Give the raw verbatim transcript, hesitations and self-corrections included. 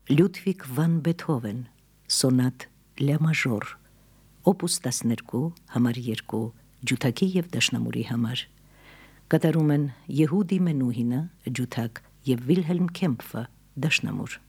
Լյուդվիգ վան Բեթհովեն, սոնատ լա մաժոր, օպուս տասներկու, համար երկու, ջութակի և դաշնամուրի համար։ Կատարում են Եհուդի Մենուհինը, ջութակ և Վիլհելմ Քեմփը, դաշնամուր։